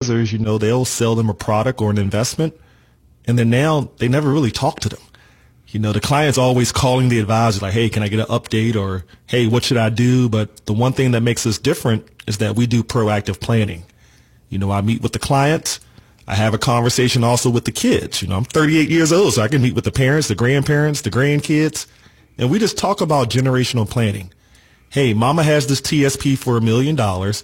advisors, they'll sell them a product or an investment, and then now they never really talk to them. The client's always calling the advisor like, hey, can I get an update? Or, hey, what should I do? But the one thing that makes us different is that we do proactive planning. I meet with the clients. I have a conversation also with the kids. I'm 38 years old, so I can meet with the parents, the grandparents, the grandkids, and we just talk about generational planning. Hey, mama has this TSP for $1 million.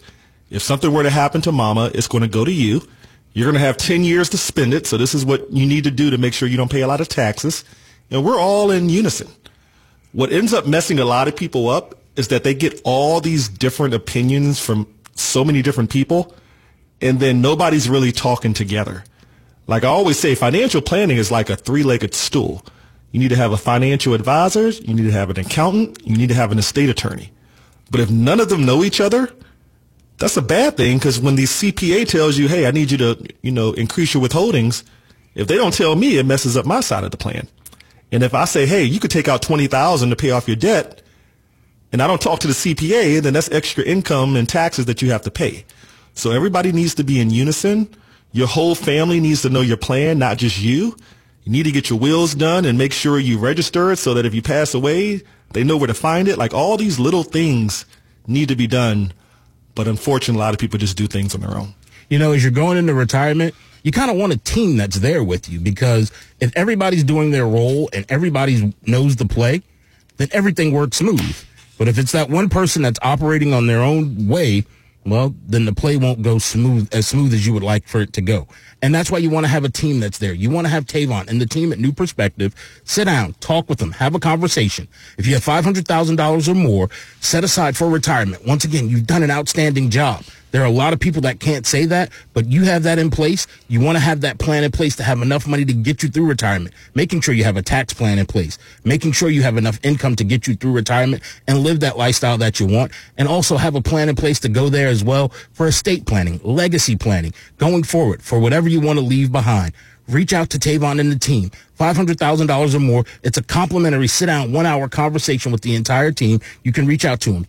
If something were to happen to mama, it's going to go to you. You're going to have 10 years to spend it. So this is what you need to do to make sure you don't pay a lot of taxes. And we're all in unison. What ends up messing a lot of people up is that they get all these different opinions from so many different people, and then nobody's really talking together. Like I always say, financial planning is like a three-legged stool. You need to have a financial advisor, you need to have an accountant, you need to have an estate attorney. But if none of them know each other, that's a bad thing, because when the CPA tells you, hey, I need you to, increase your withholdings, if they don't tell me, it messes up my side of the plan. And if I say, hey, you could take out $20,000 to pay off your debt, and I don't talk to the CPA, then that's extra income and taxes that you have to pay. So everybody needs to be in unison. Your whole family needs to know your plan, not just you. You need to get your wills done and make sure you register it so that if you pass away, they know where to find it. Like all these little things need to be done. But unfortunately, a lot of people just do things on their own. As you're going into retirement, you kind of want a team that's there with you, because if everybody's doing their role and everybody knows the play, then everything works smooth. But if it's that one person that's operating on their own way, well, then the play won't go smooth as you would like for it to go. And that's why you want to have a team that's there. You want to have Tavon and the team at New Perspective sit down, talk with them, have a conversation. If you have $500,000 or more set aside for retirement, once again, you've done an outstanding job. There are a lot of people that can't say that, but you have that in place. You want to have that plan in place to have enough money to get you through retirement, making sure you have a tax plan in place, making sure you have enough income to get you through retirement and live that lifestyle that you want, and also have a plan in place to go there as well for estate planning, legacy planning, going forward for whatever you want to leave behind. Reach out to Tavon and the team. $500,000 or more. It's a complimentary sit-down 1-hour conversation with the entire team. You can reach out to them,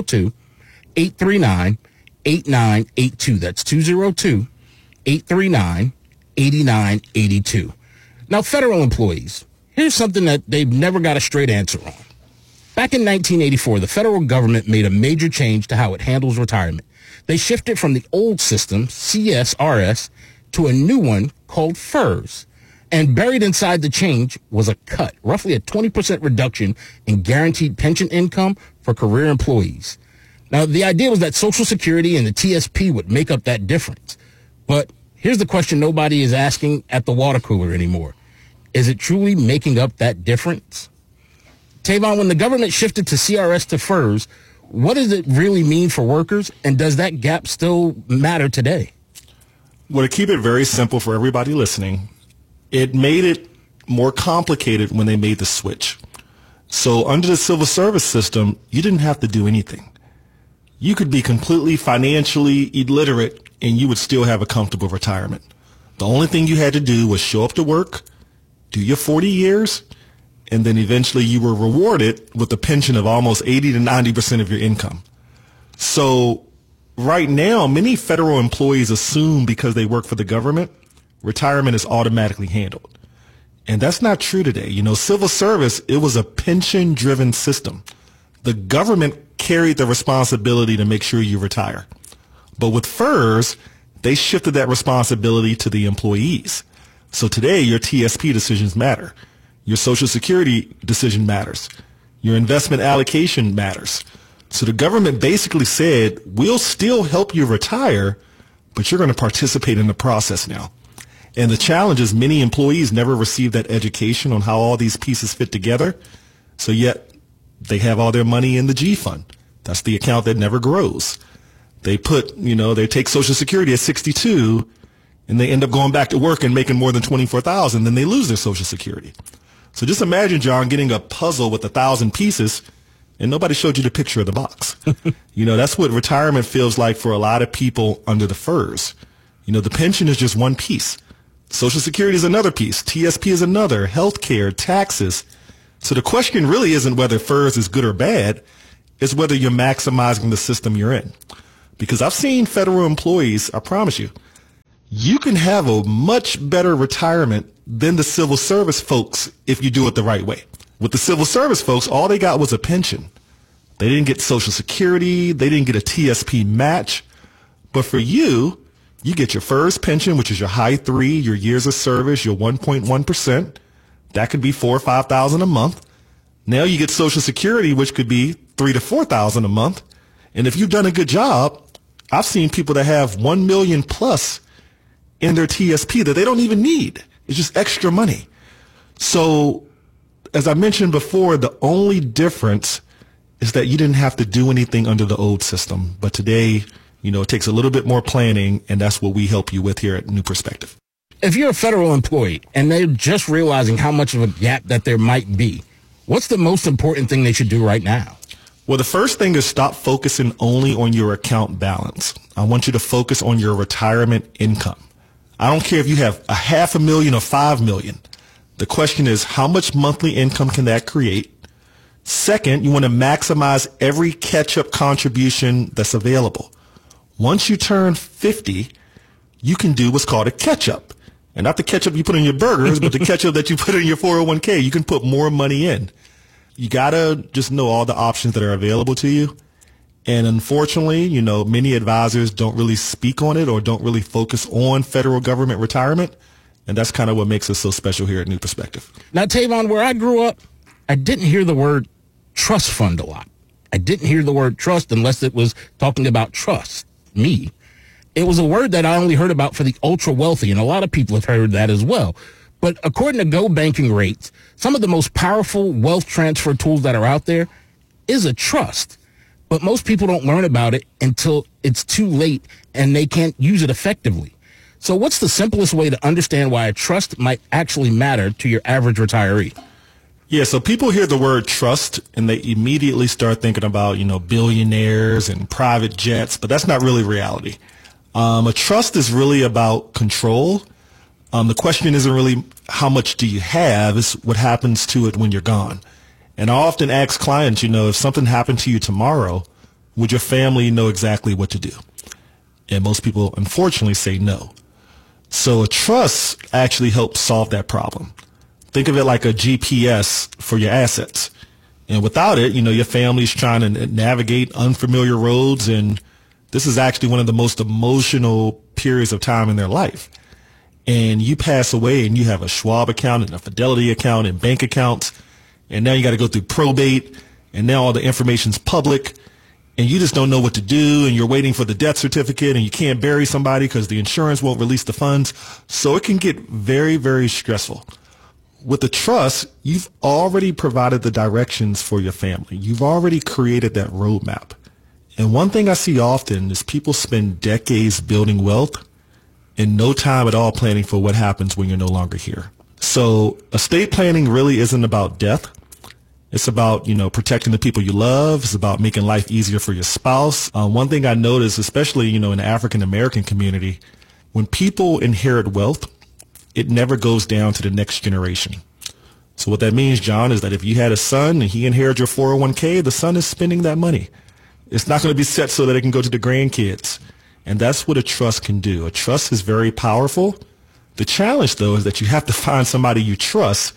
202-839-8982. That's 202-839-8982. Now, federal employees, here's something that they've never got a straight answer on. Back in 1984, the federal government made a major change to how it handles retirement. They shifted from the old system, CSRS, to a new one called FERS. And buried inside the change was a cut, roughly a 20% reduction in guaranteed pension income for career employees. Now, the idea was that Social Security and the TSP would make up that difference. But here's the question nobody is asking at the water cooler anymore. Is it truly making up that difference? Tavon, when the government shifted to CRS to FERS, what does it really mean for workers, and does that gap still matter today? Well, to keep it very simple for everybody listening, it made it more complicated when they made the switch. So under the civil service system, you didn't have to do anything. You could be completely financially illiterate and you would still have a comfortable retirement. The only thing you had to do was show up to work, do your 40 years, and then eventually you were rewarded with a pension of almost 80 to 90% of your income. So right now, many federal employees assume because they work for the government, retirement is automatically handled. And that's not true today. Civil service, it was a pension-driven system. The government carried the responsibility to make sure you retire. But with FERS, they shifted that responsibility to the employees. So today, your TSP decisions matter. Your Social Security decision matters. Your investment allocation matters. So the government basically said, we'll still help you retire, but you're going to participate in the process now. And the challenge is many employees never receive that education on how all these pieces fit together. So yet they have all their money in the G fund. That's the account that never grows. They they take Social Security at 62 and they end up going back to work and making more than $24,000. Then they lose their Social Security. So just imagine, John, getting a puzzle with 1,000 pieces and nobody showed you the picture of the box. That's what retirement feels like for a lot of people under the FERS. The pension is just one piece. Social Security is another piece. TSP is another. Healthcare, taxes. So the question really isn't whether FERS is good or bad. It's whether you're maximizing the system you're in. Because I've seen federal employees, I promise you, you can have a much better retirement than the civil service folks if you do it the right way. With the civil service folks, all they got was a pension. They didn't get Social Security. They didn't get a TSP match. But for you, you get your first pension, which is your high 3, your years of service, your 1.1%. That could be $4,000 or $5,000 a month. Now you get Social Security, which could be $3,000 to $4,000 a month. And if you've done a good job, I've seen people that have 1 million plus in their TSP that they don't even need. It's just extra money. So, as I mentioned before, the only difference is that you didn't have to do anything under the old system. But today, it takes a little bit more planning, and that's what we help you with here at New Perspective. If you're a federal employee and they're just realizing how much of a gap that there might be, what's the most important thing they should do right now? Well, the first thing is stop focusing only on your account balance. I want you to focus on your retirement income. I don't care if you have $500,000 or $5 million. The question is, how much monthly income can that create? Second, you want to maximize every catch-up contribution that's available. Once you turn 50, you can do what's called a catch-up. And not the ketchup you put in your burgers, but the ketchup that you put in your 401k. You can put more money in. You got to just know all the options that are available to you. And unfortunately, many advisors don't really speak on it or don't really focus on federal government retirement. And that's kind of what makes us so special here at New Perspective. Now, Tavon, where I grew up, I didn't hear the word trust fund a lot. I didn't hear the word trust unless it was talking about trust, me. It was a word that I only heard about for the ultra wealthy, and a lot of people have heard that as well. But according to Go Banking Rates, some of the most powerful wealth transfer tools that are out there is a trust. But most people don't learn about it until it's too late and they can't use it effectively. So what's the simplest way to understand why a trust might actually matter to your average retiree? Yeah, so people hear the word trust and they immediately start thinking about, billionaires and private jets, but that's not really reality. A trust is really about control. The question isn't really how much do you have, it's what happens to it when you're gone. And I often ask clients, if something happened to you tomorrow, would your family know exactly what to do? And most people, unfortunately, say no. So a trust actually helps solve that problem. Think of it like a GPS for your assets. And without it, your family's trying to navigate unfamiliar roads, and this is actually one of the most emotional periods of time in their life. And you pass away and you have a Schwab account and a Fidelity account and bank accounts, and now you got to go through probate, and now all the information's public, and you just don't know what to do, and you're waiting for the death certificate, and you can't bury somebody because the insurance won't release the funds. So it can get very, very stressful. With the trust, you've already provided the directions for your family. You've already created that roadmap. And one thing I see often is people spend decades building wealth and no time at all planning for what happens when you're no longer here. So estate planning really isn't about death. It's about, protecting the people you love. It's about making life easier for your spouse. One thing I notice, especially, in the African American community, when people inherit wealth, it never goes down to the next generation. So what that means, John, is that if you had a son and he inherited your 401k, the son is spending that money. It's not going to be set so that it can go to the grandkids. And that's what a trust can do. A trust is very powerful. The challenge, though, is that you have to find somebody you trust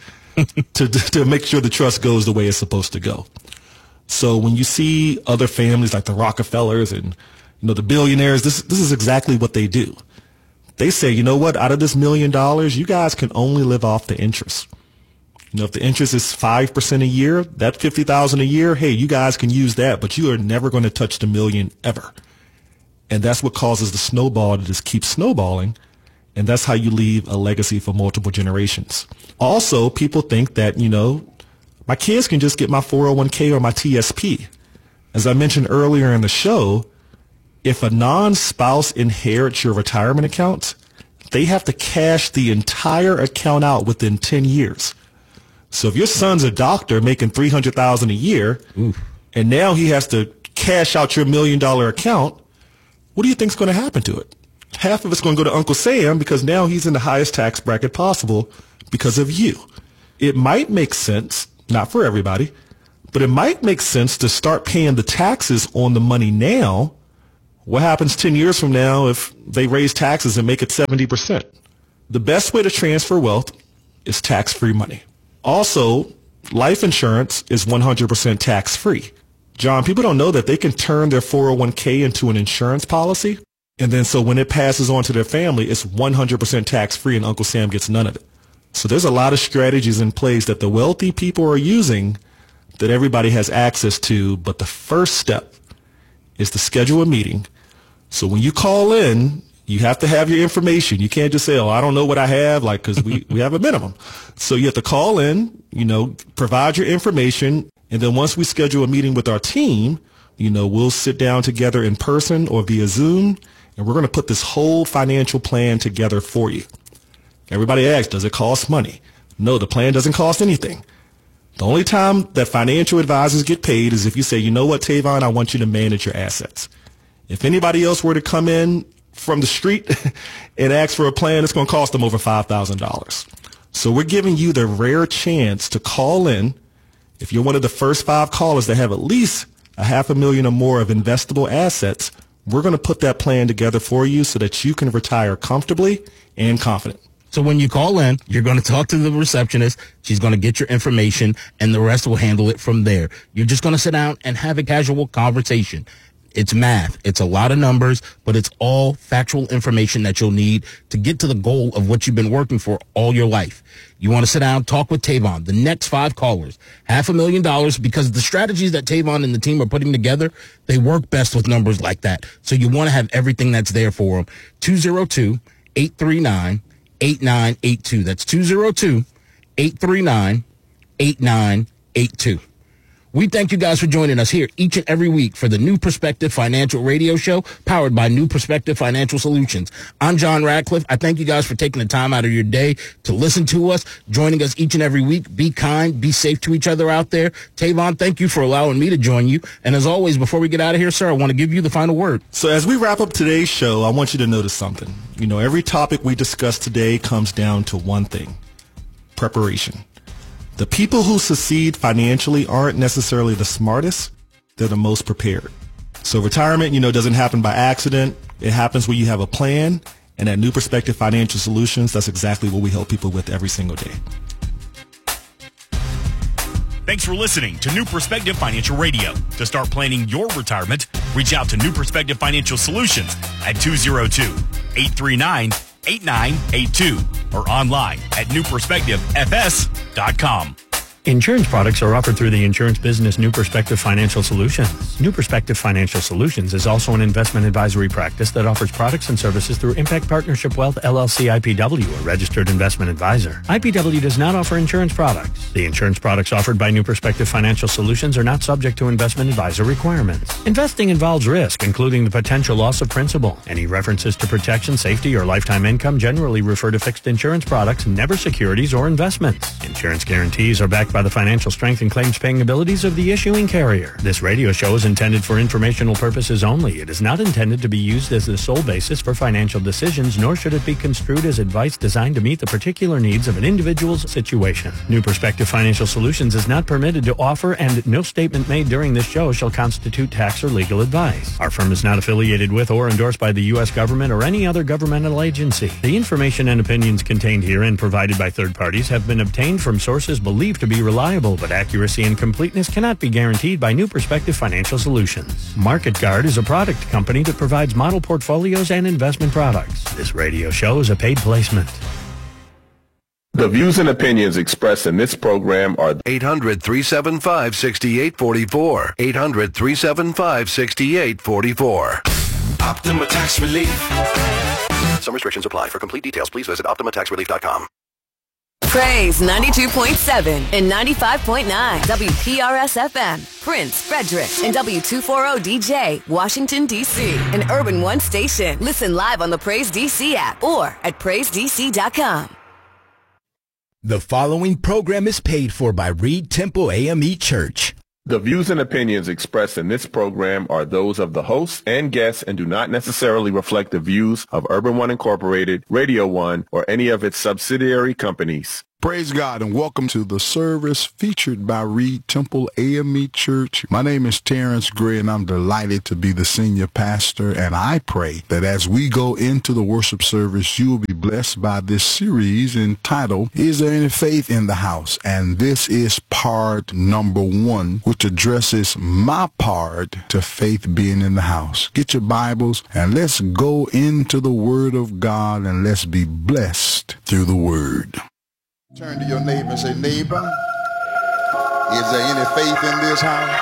to make sure the trust goes the way it's supposed to go. So when you see other families like the Rockefellers and, the billionaires, this is exactly what they do. They say, you know what, out of this $1 million, you guys can only live off the interest. If the interest is 5% a year, that $50,000 a year, hey, you guys can use that, but you are never going to touch the $1 million ever. And that's what causes the snowball to just keep snowballing. And that's how you leave a legacy for multiple generations. Also, people think that, my kids can just get my 401k or my TSP. As I mentioned earlier in the show, if a non-spouse inherits your retirement account, they have to cash the entire account out within 10 years. So if your son's a doctor making $300,000 a year, and now he has to cash out your $1 million account, what do you think's going to happen to it? Half of it's going to go to Uncle Sam because now he's in the highest tax bracket possible because of you. It might make sense, not for everybody, but it might make sense to start paying the taxes on the money now What happens 10 years from now if they raise taxes and make it 70%? The best way to transfer wealth is tax-free money. Also, life insurance is 100% tax-free. John, people don't know that they can turn their 401k into an insurance policy. And then so when it passes on to their family, it's 100% tax-free and Uncle Sam gets none of it. So there's a lot of strategies in place that the wealthy people are using that everybody has access to. But the first step is to schedule a meeting. So when you call in, you have to have your information. You can't just say, oh, I don't know what I have, like, because we have a minimum. So you have to call in, provide your information. And then once we schedule a meeting with our team, we'll sit down together in person or via Zoom, and we're going to put this whole financial plan together for you. Everybody asks, does it cost money? No, the plan doesn't cost anything. The only time that financial advisors get paid is if you say, you know what, Tavon, I want you to manage your assets. If anybody else were to come in from the street and ask for a plan, it's going to cost them over $5,000. So we're giving you the rare chance to call in. If you're one of the first 5 callers that have at least $500,000 or more of investable assets, we're going to put that plan together for you so that you can retire comfortably and confident. So when you call in, you're going to talk to the receptionist. She's going to get your information, and the rest will handle it from there. You're just going to sit down and have a casual conversation. It's math. It's a lot of numbers, but it's all factual information that you'll need to get to the goal of what you've been working for all your life. You want to sit down, talk with Tavon. The next 5 callers, $500,000, because the strategies that Tavon and the team are putting together, they work best with numbers like that. So you want to have everything that's there for them. 202-839-8982. That's 202-839-8982. We thank you guys for joining us here each and every week for the New Perspective Financial Radio Show, powered by New Perspective Financial Solutions. I'm John Radcliffe. I thank you guys for taking the time out of your day to listen to us, joining us each and every week. Be kind, be safe to each other out there. Tavon, thank you for allowing me to join you. And as always, before we get out of here, sir, I want to give you the final word. So as we wrap up today's show, I want you to notice something. Every topic we discuss today comes down to one thing: preparation. The people who succeed financially aren't necessarily the smartest. They're the most prepared. So retirement, doesn't happen by accident. It happens when you have a plan. And at New Perspective Financial Solutions, that's exactly what we help people with every single day. Thanks for listening to New Perspective Financial Radio. To start planning your retirement, reach out to New Perspective Financial Solutions at 202-839-8982 or online at newperspectivefs.com. Insurance products are offered through the insurance business New Perspective Financial Solutions. New Perspective Financial Solutions is also an investment advisory practice that offers products and services through Impact Partnership Wealth LLC IPW, a registered investment advisor. IPW does not offer insurance products. The insurance products offered by New Perspective Financial Solutions are not subject to investment advisor requirements. Investing involves risk, including the potential loss of principal. Any references to protection, safety, or lifetime income generally refer to fixed insurance products, never securities or investments. Insurance guarantees are backed by the financial strength and claims paying abilities of the issuing carrier. This radio show is intended for informational purposes only. It is not intended to be used as the sole basis for financial decisions, nor should it be construed as advice designed to meet the particular needs of an individual's situation. New Perspective Financial Solutions is not permitted to offer, and no statement made during this show shall constitute tax or legal advice. Our firm is not affiliated with or endorsed by the U.S. government or any other governmental agency. The information and opinions contained herein provided by third parties have been obtained from sources believed to be reliable, but accuracy and completeness cannot be guaranteed by New Perspective Financial Solutions. Market Guard is a product company that provides model portfolios and investment products. This radio show is a paid placement. The views and opinions expressed in this program are 800-375-6844. 800-375-6844. Optima Tax Relief. Some restrictions apply. For complete details, please visit OptimaTaxRelief.com. Praise 92.7 and 95.9 WPRS-FM, Prince, Frederick, and W240DJ, Washington, D.C., an Urban One station. Listen live on the Praise DC app or at PraiseDC.com. The following program is paid for by Reed Temple AME Church. The views and opinions expressed in this program are those of the hosts and guests and do not necessarily reflect the views of Urban One Incorporated, Radio One, or any of its subsidiary companies. Praise God and welcome to the service featured by Reed Temple AME Church. My name is Terrence Gray and I'm delighted to be the senior pastor, and I pray that as we go into the worship service, you will be blessed by this series entitled, Is There Any Faith in the House? And this is part number 1, which addresses my part to faith being in the house. Get your Bibles and let's go into the Word of God and let's be blessed through the Word. Turn to your neighbor and say, neighbor, is there any faith in this house?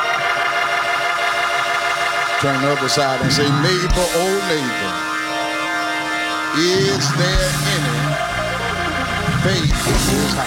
Turn to the other side and say, neighbor, oh neighbor, is there any faith in this house?